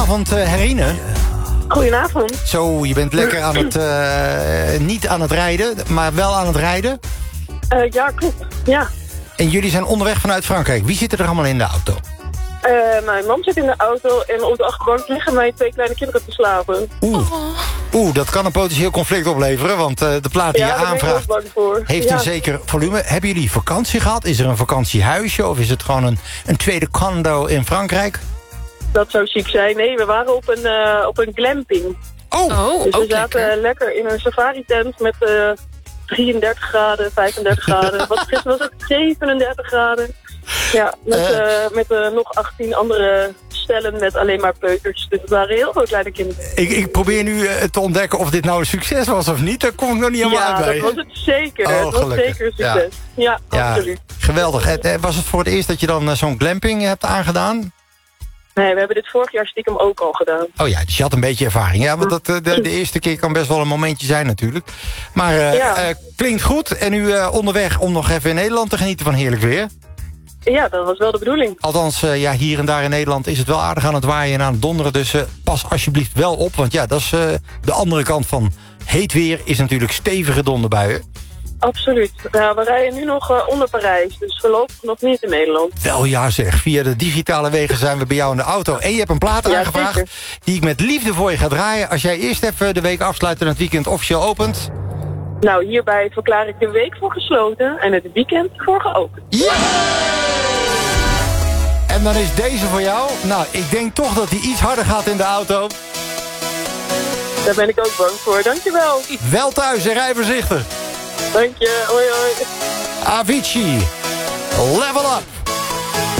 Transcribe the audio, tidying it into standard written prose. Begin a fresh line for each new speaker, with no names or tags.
Goedenavond, Herine.
Goedenavond.
Zo, je bent lekker aan het... niet aan het rijden, maar wel aan het rijden.
Ja, klopt. Ja.
En jullie zijn onderweg vanuit Frankrijk. Wie zit er allemaal in de auto?
Mijn man zit in de auto en op de achterbank liggen mijn 2 kleine kinderen te slapen.
Oeh, dat kan een potentieel conflict opleveren, want de plaat die je aanvraagt heeft een zeker volume. Hebben jullie vakantie gehad? Is er een vakantiehuisje of is het gewoon een tweede condo in Frankrijk?
Dat zou chic zijn. Nee, we waren op een glamping. Dus we zaten lekker in een safari-tent met 33 graden, 35 graden. Gisteren was het 37 graden. Ja, met nog 18 andere stellen met alleen maar peuters. Dus het waren heel veel kleine kinderen. Ik
probeer nu te ontdekken of dit nou een succes was of niet. Daar kom ik nog niet helemaal uit bij.
Ja, dat was het zeker. Het was zeker een succes. Ja, absoluut.
Geweldig. Was het voor het eerst dat je dan zo'n glamping hebt aangedaan?
Nee, we hebben dit vorig jaar stiekem ook al gedaan.
Oh ja, dus je had een beetje ervaring. Ja, want de eerste keer kan best wel een momentje zijn natuurlijk. Maar klinkt goed. En nu onderweg om nog even in Nederland te genieten van heerlijk weer.
Ja, dat was wel de bedoeling.
Althans, hier en daar in Nederland is het wel aardig aan het waaien en aan het donderen. Dus pas alsjeblieft wel op. Want ja, dat is de andere kant van heet weer is natuurlijk stevige donderbuien.
Absoluut. Nou, we rijden nu nog onder Parijs. Dus voorlopig nog niet in Nederland.
Wel ja zeg, via de digitale wegen zijn we bij jou in de auto. En je hebt een plaat aangevraagd zeker. Die ik met liefde voor je ga draaien. Als jij eerst even de week afsluit en het weekend officieel opent.
Nou, hierbij verklaar ik de week voor gesloten en het weekend voor geopend.
Ja! En dan is deze voor jou. Nou, ik denk toch dat hij iets harder gaat in de auto.
Daar ben ik ook bang voor. Dankjewel.
Wel thuis en rij voorzichtig.
Dank je. Hoi hoi.
Avicii. Level Up.